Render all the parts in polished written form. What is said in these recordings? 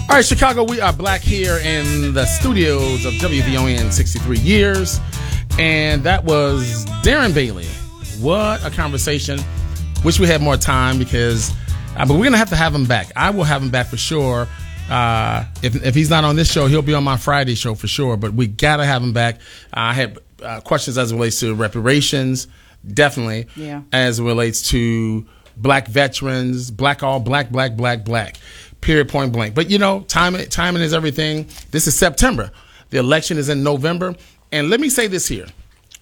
All right, Chicago, we are black here in the studios of WVON 63 years. And that was Darren Bailey. What a conversation. Wish we had more time because, but we're going to have him back. I will have him back for sure. If he's not on this show, he'll be on my Friday show for sure. But we got to have him back. I had questions as it relates to reparations, definitely. Yeah. As it relates to black veterans, black, black. Period, point blank. But, timing is everything. This is September. The election is in November. And let me say this here.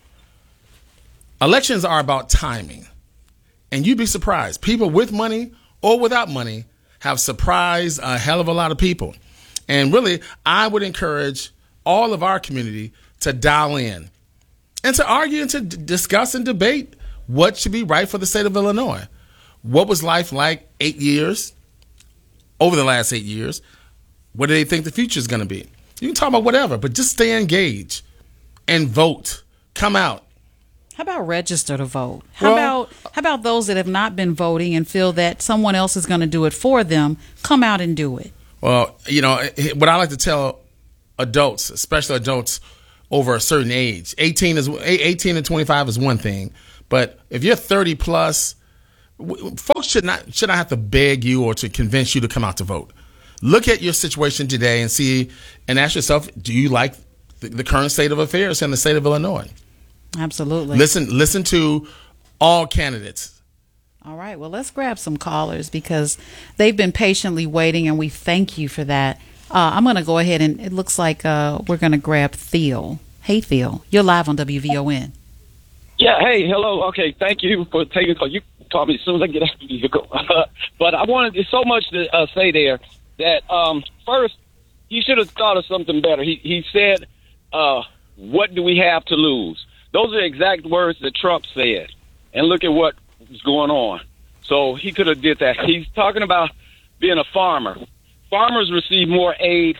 Elections are about timing. And you'd be surprised. People with money or without money have surprised a hell of a lot of people. And really, I would encourage all of our community to dial in and to argue and to discuss and debate what should be right for the state of Illinois. What was life like 8 years, over the last 8 years? What do they think the future is going to be? You can talk about whatever, but just stay engaged and vote. Come out. How about register to vote? How about those that have not been voting and feel that someone else is going to do it for them? Come out and do it. Well, what I like to tell adults, especially adults over a certain age, 18 and 25 is one thing, but if you're 30 plus, folks should not have to beg you or to convince you to come out to vote. Look at your situation today and see and ask yourself, do you like the current state of affairs in the state of Illinois? Absolutely. Listen to all candidates. All right. Well, let's grab some callers because they've been patiently waiting, and we thank you for that. I'm going to go ahead and it looks like we're going to grab Theo. Hey, Theo, you're live on WVON. Yeah. Hey. Hello. Okay. Thank you for taking the call. You call me as soon as I get out of the vehicle. But I wanted so much to say there that first he should have thought of something better. He said, "What do we have to lose?" Those are the exact words that Trump said. And look at what was going on. So he could have did that. He's talking about being a farmer. Farmers receive more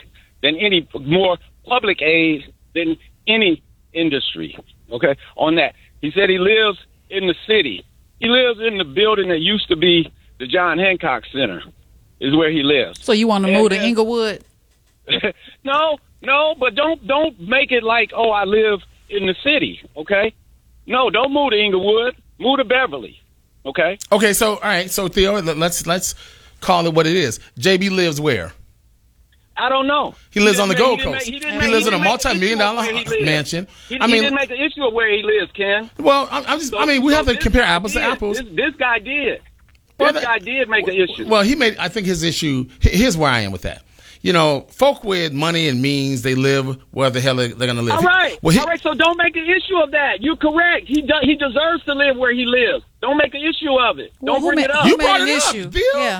more public aid than any industry. Okay, on that. He said he lives in the city. He lives in the building that used to be the John Hancock Center is where he lives. So you want to move to Inglewood? No, but don't make it like, oh, I live in the city, okay? No, don't move to Inglewood. Move to Beverly, okay? Okay, so all right, so Theo, let's call it what it is. JB lives where? I don't know. He lives on the Gold Coast. He lives in a multi-million-dollar mansion. He didn't make an issue of where he lives, Ken. Well, we have to compare apples to apples. This guy did. This guy did make an issue. Well, I think his issue, here's where I am with that. Folk with money and means, they live where the hell they're going to live. All right. All right, so don't make an issue of that. You're correct. He deserves to live where he lives. Don't make an issue of it. Don't bring it up. You brought it up, Bill. Yeah.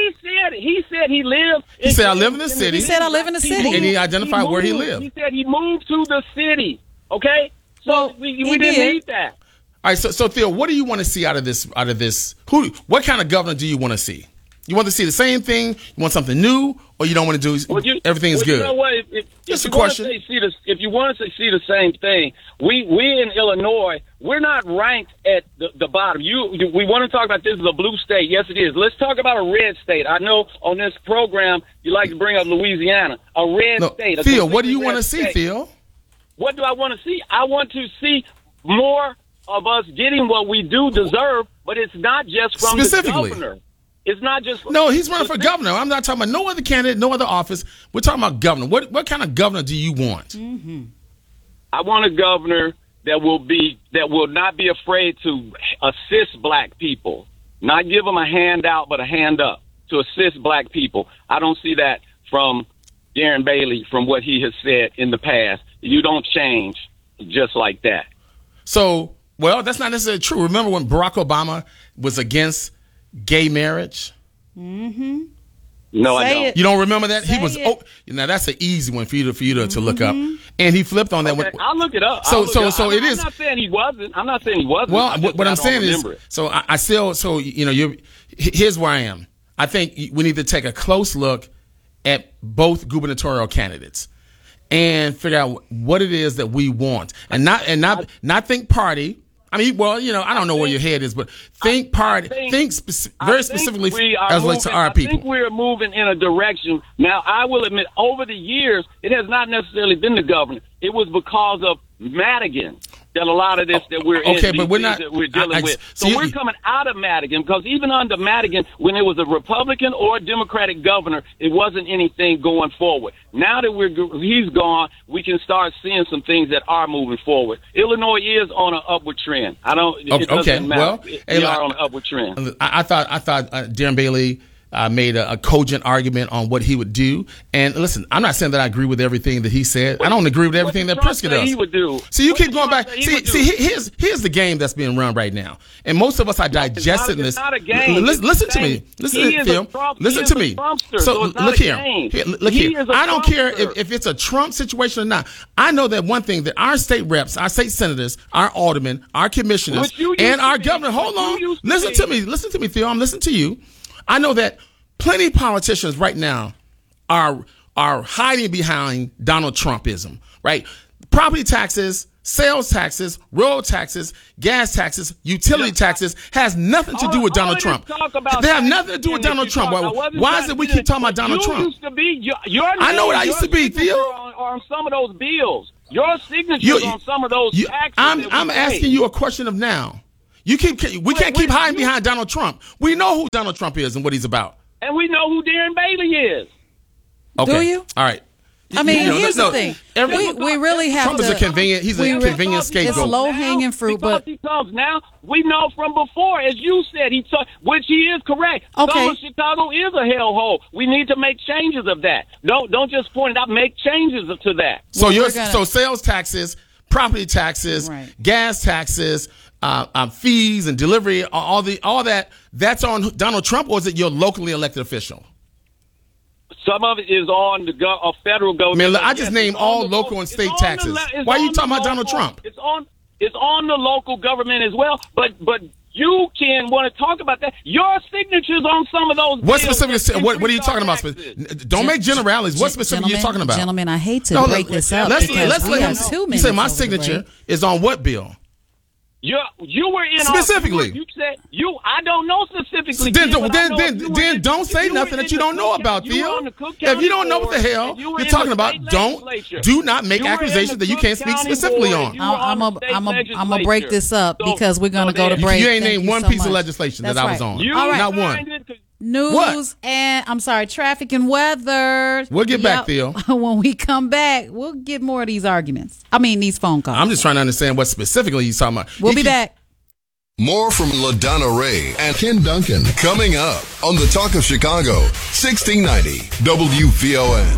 He said he lived. He said, I live in the city. He said, I live in the city. And he identified where he lived. He said he moved to the city. Okay? So we didn't need that. All right, so Theo, what do you want to see out of this? What kind of governor do you want to see? You want to see the same thing? You want something new, or you don't want to do everything's good? You know what? Just a question. If you want to see the same thing, we in Illinois, we're not ranked at the bottom. We want to talk about this as a blue state. Yes, it is. Let's talk about a red state. I know on this program you like to bring up Louisiana, a red state. Theo, what do you want to see, Theo? What do I want to see? I want to see more of us getting what we do deserve, but it's not just from the governor. It's not just... No, he's running for governor. I'm not talking about no other candidate, no other office. We're talking about governor. What kind of governor do you want? Mm-hmm. I want a governor that will not be afraid to assist black people. Not give them a handout, but a hand up to assist black people. I don't see that from Darren Bailey, from what he has said in the past. You don't change just like that. So, well, that's not necessarily true. Remember when Barack Obama was against gay marriage? Mm-hmm. No, I don't. You don't remember that? Now that's an easy one for you to look up. And he flipped on that. Okay, I'll look it up. So it is. I'm not saying he wasn't. Well, what I'm saying is, here's where I am. I think we need to take a close look at both gubernatorial candidates and figure out what it is that we want, and not think party. I mean, well, I don't know where your head is, but think very specifically as relates to our people. I think we're moving in a direction. Now, I will admit, over the years, it has not necessarily been the governor. It was because of Madigan that a lot of this that we're dealing with. So we're coming out of Madigan, because even under Madigan, when it was a Republican or a Democratic governor, it wasn't anything going forward. Now that he's gone, we can start seeing some things that are moving forward. Illinois is on an upward trend. It doesn't matter. Well, we are on an upward trend. I thought Darren Bailey made a cogent argument on what he would do. And listen, I'm not saying that I agree with everything that he said. I don't agree with everything that Pritzker does. He would do. So you keep going back. Here's the game that's being run right now. And most of us are digesting this. It's not a game. Listen to me. Listen to me. So look here. I don't care if it's a Trump situation or not. I know that one thing, that our state reps, our state senators, our aldermen, our commissioners, and our governor. Hold on. Listen to me, Theo. I'm listening to you. I know that plenty of politicians right now are hiding behind Donald Trumpism, right? Property taxes, sales taxes, road taxes, gas taxes, utility taxes has nothing to do with Donald Trump. They have nothing to do with Donald Trump. Why is it we keep talking about Donald Trump? I know what I used to be, Theo. On some of those bills, your signatures on some of those taxes. I'm asking you a question of now. We can't keep hiding behind Donald Trump. We know who Donald Trump is and what he's about. And we know who Darren Bailey is. Okay. Do you? All right. I mean, here's the thing. We really have Trump is a convenient scapegoat. It's low-hanging fruit, but he comes now. We know from before, as you said, which he is correct. Okay. Chicago is a hellhole. We need to make changes of that. Don't just point it out. Make changes to that. So so sales taxes, property taxes, gas taxes, fees and delivery, all that. That's on Donald Trump, or is it your locally elected official? Some of it is on the federal government. Man, I just named all local and state taxes. Why are you talking about Donald Trump? It's on the local government as well. But you can want to talk about that. Your signatures on some of those. What specific? What are you talking about? Don't make generalities. What specific are you talking about? Gentlemen, I hate to break this up because we have 2 minutes. You say my signature is on what bill? You were in specifically. You said I don't know specifically. Then don't say nothing that you don't know about, Theo. If you don't know what the hell you're talking about, do not make accusations that you can't speak specifically on. I'm gonna break this up because we're gonna go to break. You ain't named one piece of legislation that I was on. All right. Not one. News and traffic and weather. We'll get back, Theo. When we come back, we'll get more of these arguments. These phone calls. I'm just trying to understand what specifically he's talking about. We'll be back. More from LaDonna Ray and Ken Duncan coming up on the Talk of Chicago, 1690 WVON.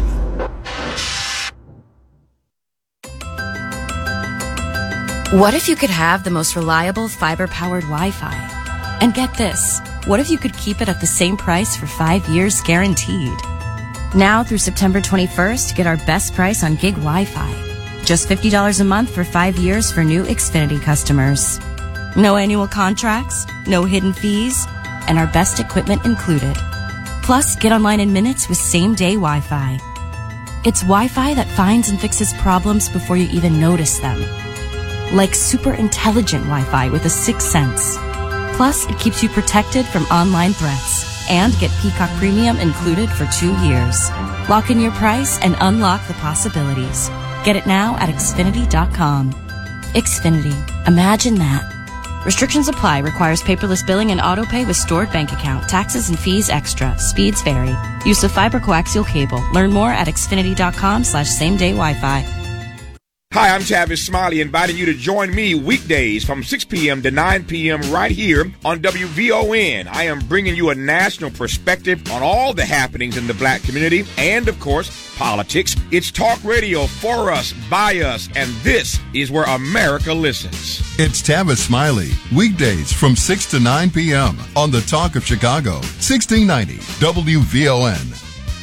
What if you could have the most reliable fiber-powered Wi-Fi? And get this. What if you could keep it at the same price for 5 years guaranteed? Now through September 21st, get our best price on gig Wi-Fi. Just $50 a month for 5 years for new Xfinity customers. No annual contracts, no hidden fees, and our best equipment included. Plus, get online in minutes with same-day Wi-Fi. It's Wi-Fi that finds and fixes problems before you even notice them. Like super intelligent Wi-Fi with a 6th sense. Plus, it keeps you protected from online threats. And get Peacock Premium included for 2 years. Lock in your price and unlock the possibilities. Get it now at Xfinity.com. Xfinity. Imagine that. Restrictions apply. Requires paperless billing and autopay with stored bank account. Taxes and fees extra. Speeds vary. Use of fiber coaxial cable. Learn more at Xfinity.com/same-day Wi-Fi. Hi, I'm Tavis Smiley, inviting you to join me weekdays from 6 p.m. to 9 p.m. right here on WVON. I am bringing you a national perspective on all the happenings in the black community and, of course, politics. It's talk radio for us, by us, and this is where America listens. It's Tavis Smiley, weekdays from 6 to 9 p.m. on the Talk of Chicago, 1690 WVON.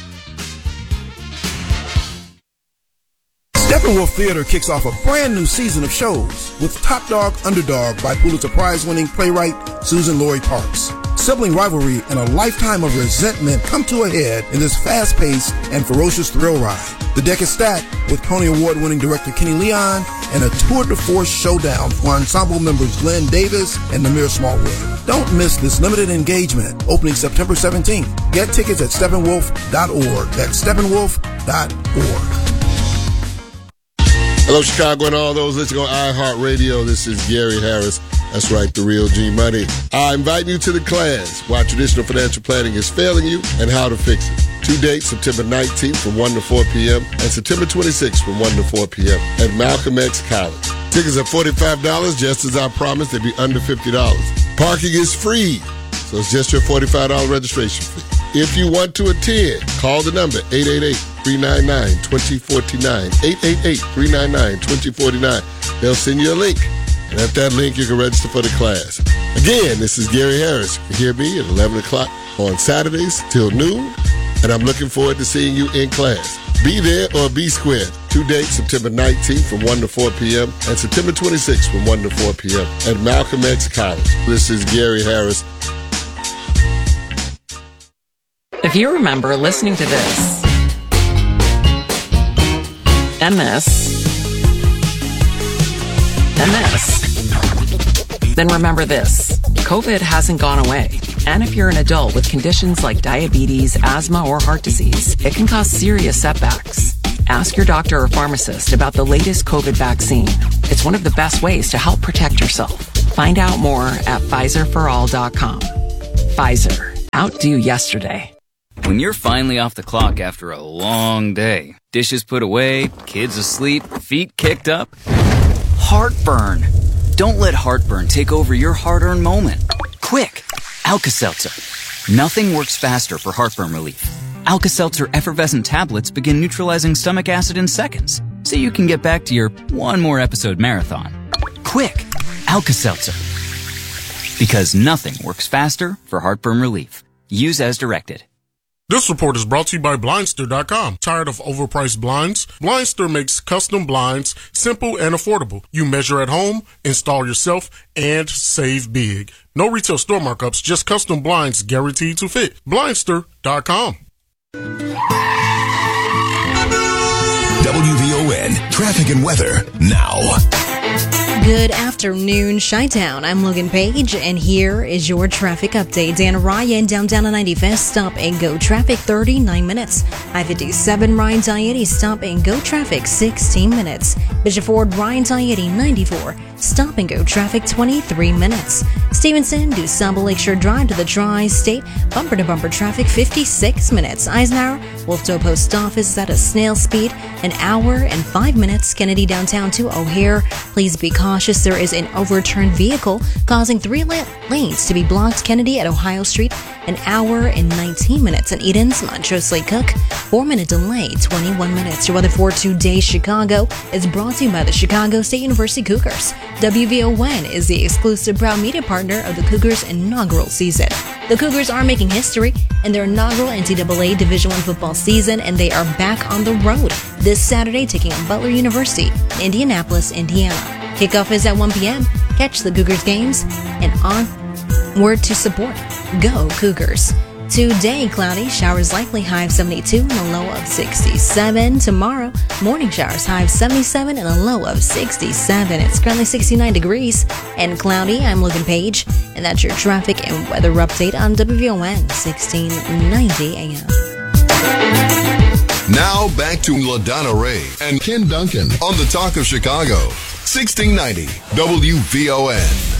Steppenwolf Theater kicks off a brand new season of shows with Top Dog Underdog by Pulitzer Prize-winning playwright Susan Laurie Parks. Sibling rivalry and a lifetime of resentment come to a head in this fast-paced and ferocious thrill ride. The deck is stacked with Tony Award-winning director Kenny Leon and a tour de force showdown for ensemble members Glenn Davis and Namir Smallwood. Don't miss this limited engagement opening September 17th. Get tickets at steppenwolf.org. That's steppenwolf.org. Hello, Chicago, and all those listening on iHeartRadio. This is Gary Harris. That's right, the real G Money. I invite you to the class, Why Traditional Financial Planning is Failing You and How to Fix It. 2 dates, September 19th from 1 to 4 p.m. and September 26th from 1 to 4 p.m. at Malcolm X College. Tickets are $45, just as I promised, they'd be under $50. Parking is free, so it's just your $45 registration fee. If you want to attend, call the number 888-399-2049, 888-399-2049. They'll send you a link, and at that link, you can register for the class. Again, this is Gary Harris. You hear me at 11 o'clock on Saturdays till noon, and I'm looking forward to seeing you in class. Be there or be square. 2 dates, September 19th from 1 to 4 p.m. and September 26th from 1 to 4 p.m. at Malcolm X College. This is Gary Harris. If you remember listening to this, and this, and this, then remember this. COVID hasn't gone away. And if you're an adult with conditions like diabetes, asthma, or heart disease, it can cause serious setbacks. Ask your doctor or pharmacist about the latest COVID vaccine. It's one of the best ways to help protect yourself. Find out more at PfizerForAll.com. Pfizer. Outdo yesterday. When you're finally off the clock after a long day, dishes put away, kids asleep, feet kicked up, heartburn. Don't let heartburn take over your hard-earned moment. Quick, Alka-Seltzer. Nothing works faster for heartburn relief. Alka-Seltzer effervescent tablets begin neutralizing stomach acid in seconds, so you can get back to your one more episode marathon. Quick, Alka-Seltzer. Because nothing works faster for heartburn relief. Use as directed. This report is brought to you by Blindster.com. Tired of overpriced blinds? Blindster makes custom blinds simple and affordable. You measure at home, install yourself, and save big. No retail store markups, just custom blinds guaranteed to fit. Blindster.com. WVON Traffic and Weather now. Good afternoon, Chi-Town. I'm Logan Page, and here is your traffic update. Dan Ryan, downtown on 95th, stop and go traffic 39 minutes. I-57 Ryan's I-80, stop and go traffic 16 minutes. Bishop Ford Ryan's I-80 94, stop and go traffic 23 minutes. Stevenson, DuSable Lakeshore Drive to the Tri-State, bumper to bumper traffic 56 minutes. Eisenhower, Wolftoe Post Office is at a snail speed, an hour and 5 minutes. Kennedy downtown to O'Hare, please be cautious. There is an overturned vehicle causing 3 lanes to be blocked. Kennedy at Ohio Street, an hour and 19 minutes. And Edens, Montrose Lake Cook, 4-minute delay, 21 minutes. Your weather for today, Chicago, is brought to you by the Chicago State University Cougars. WVON is the exclusive proud media partner of the Cougars' inaugural season. The Cougars are making history in their inaugural NCAA Division I football season, and they are back on the road this Saturday, taking on Butler University in Indianapolis, Indiana. Kickoff is at 1 p.m. Catch the Cougars games and onward to support. Go Cougars. Today, cloudy, showers likely, high of 72 and a low of 67. Tomorrow, morning showers, high of 77 and a low of 67. It's currently 69 degrees and cloudy. I'm Logan Page, and that's your traffic and weather update on WVON 1690 AM. Now back to LaDonna Ray and Ken Duncan on the Talk of Chicago, 1690 WVON.